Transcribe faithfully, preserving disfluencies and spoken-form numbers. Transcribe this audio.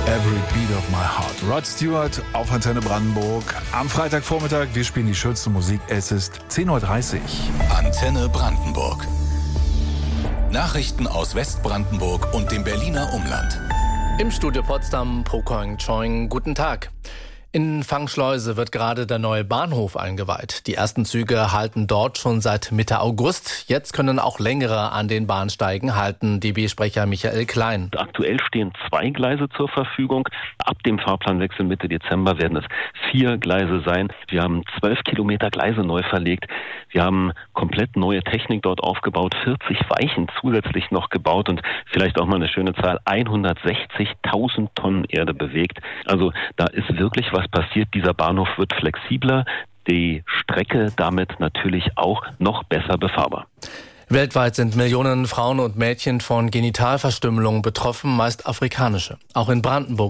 Every Beat of My Heart. Rod Stewart auf Antenne Brandenburg. Am Freitagvormittag, wir spielen die schönste Musik. Es ist zehn Uhr dreißig. Antenne Brandenburg. Nachrichten aus Westbrandenburg und dem Berliner Umland. Im Studio Potsdam, Pokoing Choing, guten Tag. In Fangschleuse wird gerade der neue Bahnhof eingeweiht. Die ersten Züge halten dort schon seit Mitte August. Jetzt können auch längere an den Bahnsteigen halten, D B-Sprecher Michael Klein. Aktuell stehen zwei Gleise zur Verfügung. Ab dem Fahrplanwechsel Mitte Dezember werden es vier Gleise sein. Wir haben zwölf Kilometer Gleise neu verlegt. Wir haben komplett neue Technik dort aufgebaut, vierzig Weichen zusätzlich noch gebaut und vielleicht auch mal eine schöne Zahl, hundertsechzigtausend Tonnen Erde bewegt. Also da ist wirklich was passiert. Dieser Bahnhof wird flexibler, die Strecke damit natürlich auch noch besser befahrbar. Weltweit sind Millionen Frauen und Mädchen von Genitalverstümmelung betroffen, meist afrikanische. Auch in Brandenburg